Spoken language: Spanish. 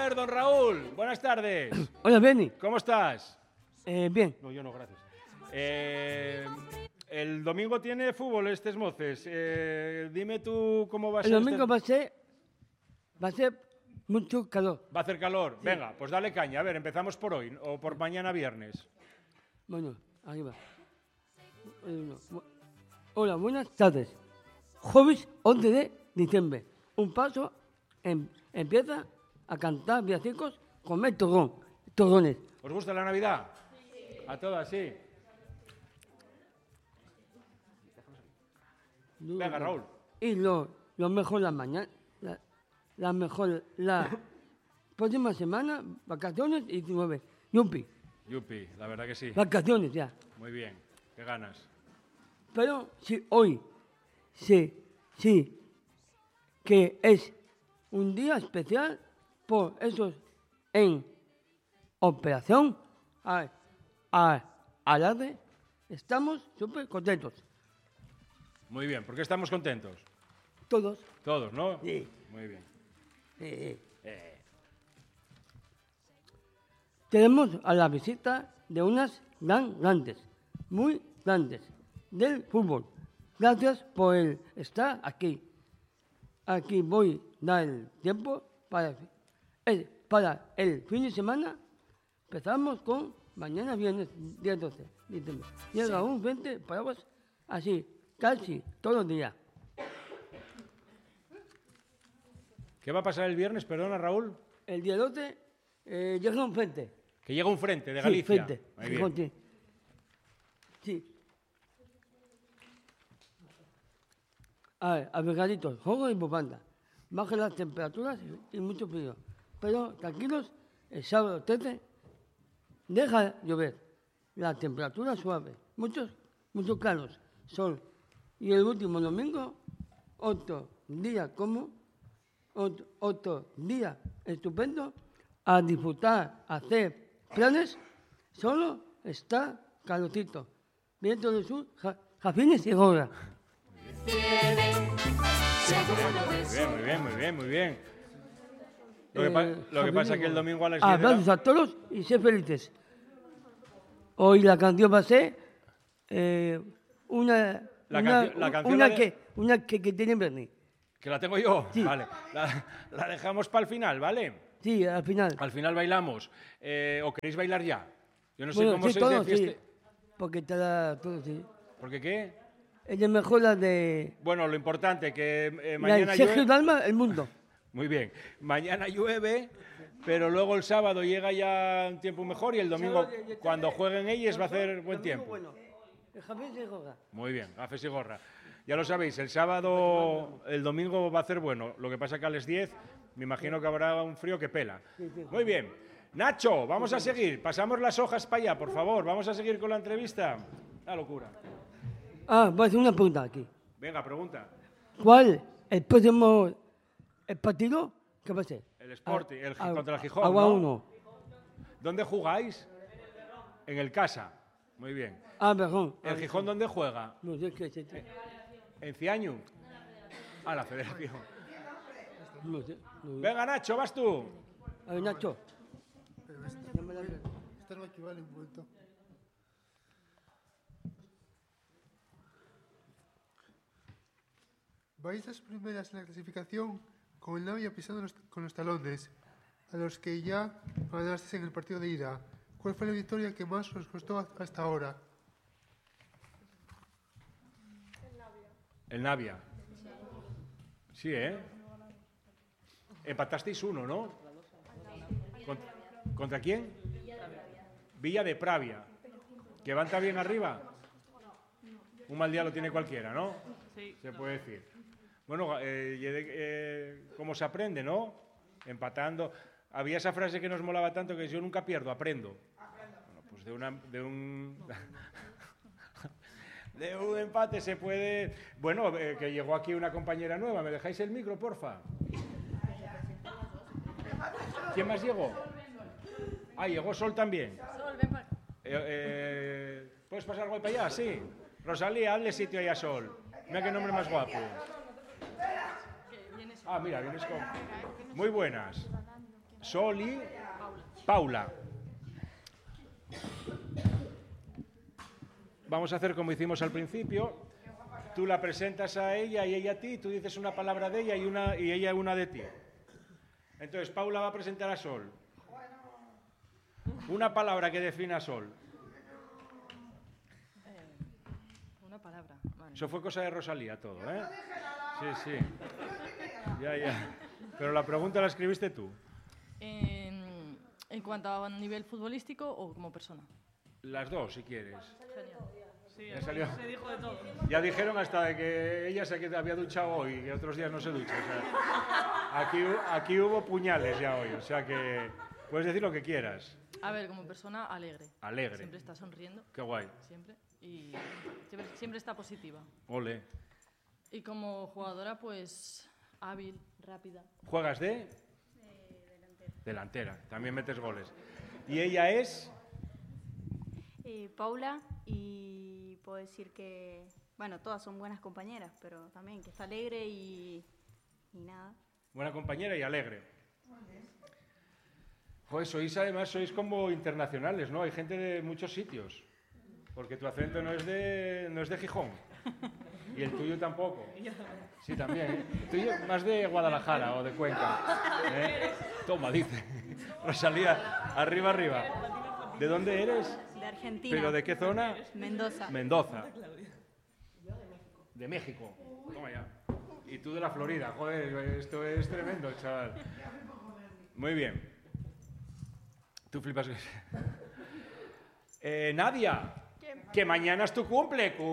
ver, don Raúl. Buenas tardes. Hola, Benny. ¿Cómo estás? Bien. No, yo no, gracias. El domingo tiene fútbol este Moces. Dime tú cómo va a ser. El domingo va a ser mucho calor. Va a hacer calor. Sí. Venga, pues dale caña. A ver, empezamos por hoy o por mañana viernes. Bueno, arriba. Hola, buenas tardes. Jueves 11 de diciembre. Un paso empieza a cantar villancicos, comer torrones. ¿Os gusta la Navidad? A todas, sí. Venga, Raúl. Y lo mejor la mañana, la próxima semana, vacaciones y 19. Yupi, la verdad que sí. Vacaciones ya. Muy bien, qué ganas. Pero si hoy sí que es un día especial por esos en operación alarde, estamos súper contentos. Muy bien, ¿por qué estamos contentos? Todos. Todos, ¿no? Sí. Muy bien. Tenemos a la visita de unas muy grandes, del fútbol. Gracias por estar aquí. Aquí voy a dar el tiempo para el fin de semana. Empezamos con mañana viernes, día 12. Llega un 20 paraguas así, casi todos los días. ¿Qué va a pasar el viernes, perdona, Raúl? El día 12 llega un frente. Que llega un frente de Galicia. Sí, frente. Muy bien. Sí. A ver, abrigaditos, juego y bufanda. Bajan las temperaturas y mucho frío. Pero tranquilos, el sábado 13 deja llover. La temperatura suave. Muchos claros. Sol. Y el último domingo, otro día estupendo a disfrutar, a hacer planes. Solo está calorcito. Viento del sur, jazmines y gorra. Muy bien. Lo que pasa es que el domingo a las 10 Abrazos a todos y sé felices. Hoy la canción va a ser una que tiene Bernie. ¿Que la tengo yo? Sí. Vale. La dejamos para el final, ¿vale? Sí, al final. Al final bailamos. ¿O queréis bailar ya? Yo no sé cómo sí, sois todo, de fiesta. Sí. Porque te da todo, sí. ¿Por qué qué? Es mejor la de... Bueno, lo importante, que mañana Sergio llueve. Dalma, El Mundo. Muy bien. Mañana llueve, pero luego el sábado llega ya un tiempo mejor y el domingo, cuando jueguen ellos, va a hacer buen tiempo. Bueno. El Javier se gorra. Muy bien, gafes y gorra. Ya lo sabéis, el sábado, el domingo va a ser bueno. Lo que pasa que a las 10 me imagino que habrá un frío que pela. Muy bien. Nacho, vamos a seguir. Pasamos las hojas para allá, por favor. Vamos a seguir con la entrevista. Una locura. Voy a hacer una pregunta aquí. Venga, pregunta. ¿Cuál el próximo partido? ¿Qué va a ser? El Sporting, contra el Gijón, Agua ¿no? 1. ¿Dónde jugáis? En el Casa. Muy bien. Perdón. ¿El Gijón dónde juega? No sé qué es. ¿En Ciañu? A la Federación. No sé. Venga, Nacho, vas tú. A ver, Nacho. Pero esta no equivale un vuelto. Vais las primeras en la clasificación con el Navia pisando con los talones, a los que ya ganasteis en el partido de ida. ¿Cuál fue la victoria que más os costó hasta ahora? El Navia. Sí, ¿eh? Empatasteis 1, ¿no? ¿Contra quién? Villa de Pravia. ¿Que van tan bien arriba? Un mal día lo tiene cualquiera, ¿no? Sí. Se puede decir. Bueno, ¿cómo se aprende, no? Empatando. Había esa frase que nos molaba tanto que yo nunca pierdo, aprendo. Bueno, pues de un empate se puede... Bueno, que llegó aquí una compañera nueva. ¿Me dejáis el micro, porfa? ¿Quién más llegó? Llegó Sol también. Sol, ven para acá. ¿Puedes pasar algo para allá? Sí. Rosalía, hazle sitio ahí a Sol. Mira qué nombre más guapo. Mira, vienes con... Muy buenas. Sol y Paula. Vamos a hacer como hicimos al principio. Tú la presentas a ella y ella a ti, tú dices una palabra de ella y ella una de ti. Entonces, Paula va a presentar a Sol. Una palabra que defina a Sol. Una palabra. Vale. Eso fue cosa de Rosalía todo, ¿eh? Sí, sí. Ya. Pero la pregunta la escribiste tú. En cuanto a nivel futbolístico o como persona. Las dos, si quieres. Genial. Sí, Ya salió. se dijo de todo. Ya dijeron hasta de que ella se había duchado hoy y que otros días no se ducha. O sea, aquí hubo puñales ya hoy. O sea que puedes decir lo que quieras. A ver, como persona, alegre. Alegre. Siempre está sonriendo. Qué guay. Siempre. Y siempre está positiva. Ole. Y como jugadora, pues hábil, rápida. ¿Juegas de? Delantera. También metes goles. ¿Y ella es? Paula, y puedo decir que, bueno, todas son buenas compañeras, pero también que está alegre y nada. Buena compañera y alegre. Joder, sois como internacionales, ¿no? Hay gente de muchos sitios. Porque tu acento no es de Gijón. Y el tuyo tampoco. Sí, también, ¿eh? El tuyo más de Guadalajara o de Cuenca. ¿Eh? Toma, dice. Rosalía, arriba. ¿De dónde eres? De Argentina. ¿Pero de qué zona? Mendoza. Mendoza. De México. Toma ya. Y tú de la Florida. Joder, esto es tremendo, chaval. Muy bien. Tú flipas. Nadia, que mañana es tu cumple.